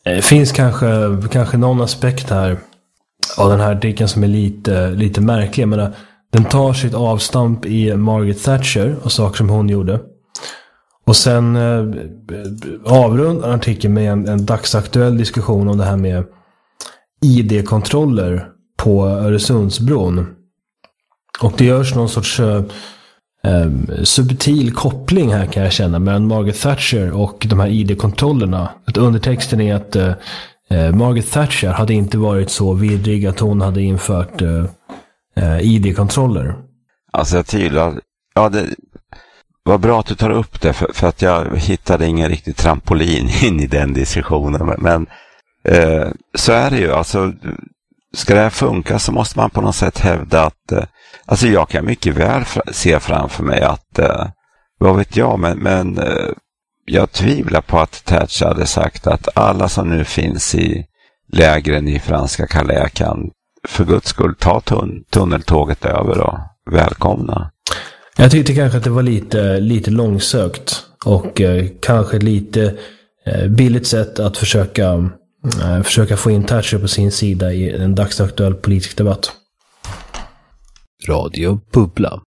Det finns kanske någon aspekt här av den här artikeln som är lite märklig. Men den tar sitt avstamp i Margaret Thatcher och saker som hon gjorde. Och sen avrundar artikeln med en dagsaktuell diskussion om det här med ID-kontroller på Öresundsbron. Och det görs någon sorts subtil koppling här, kan jag känna, mellan Margaret Thatcher och de här ID-kontrollerna. Att undertexten är att Margaret Thatcher hade inte varit så vidrig att hon hade infört ID-kontroller. Alltså jag tvivlar. Ja, det var bra att du tar upp det, för att jag hittade ingen riktig trampolin in i den diskussionen. Men så är det ju. Alltså, ska det här funka så måste man på något sätt hävda att alltså jag kan mycket väl se framför mig att vad vet jag, men jag tvivlar på att Thatcher hade sagt att alla som nu finns i lägren i franska Calais kan för Guds skull ta tunneltåget över och välkomna. Jag tyckte kanske att det var lite långsökt och kanske ett lite billigt sätt att försöka få in Thatcher på sin sida i en dagsaktuell politisk debatt. Radio Bubbla.